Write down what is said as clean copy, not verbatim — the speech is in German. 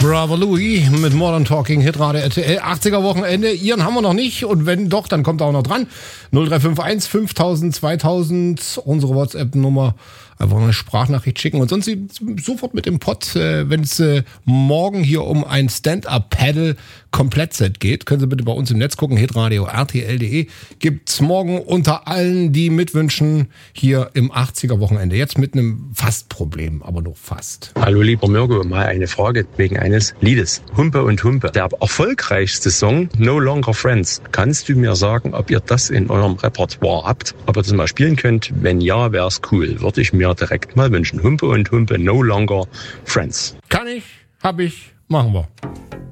Brother Louis mit Modern Talking, Hitradio RTL, 80er Wochenende. Ihren haben wir noch nicht und wenn doch, dann kommt er auch noch dran. 0351 5000 2000, unsere WhatsApp-Nummer. Einfach eine Sprachnachricht schicken und sonst sofort mit dem Pott, wenn es morgen hier um ein Stand-Up-Paddle-Komplettset geht, können Sie bitte bei uns im Netz gucken, hitradio rtl.de. Gibt's morgen unter allen, die mitwünschen, hier im 80er-Wochenende. Jetzt mit einem Fast-Problem, aber nur fast. Hallo lieber Mirko, mal eine Frage wegen eines Liedes. Humpe und Humpe, der erfolgreichste Song, No Longer Friends. Kannst du mir sagen, ob ihr das in eurem Repertoire habt? Ob ihr das mal spielen könnt? Wenn ja, wär's cool. Würde ich mir direkt mal wünschen. Humpe und Humpe, No Longer Friends. Kann ich, hab ich, machen wir.